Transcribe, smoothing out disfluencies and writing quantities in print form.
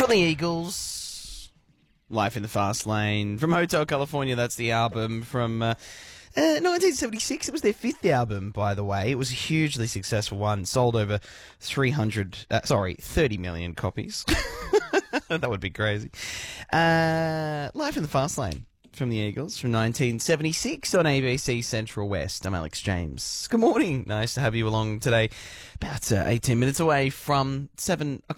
From the Eagles, Life in the Fast Lane. From Hotel California, that's the album from 1976. It was their fifth album, by the way. It was a hugely successful one. Sold over 30 million copies. That would be crazy. Life in the Fast Lane from the Eagles from 1976 on ABC Central West. I'm Alex James. Good morning. Nice to have you along today. About 18 minutes away from 7 o'clock.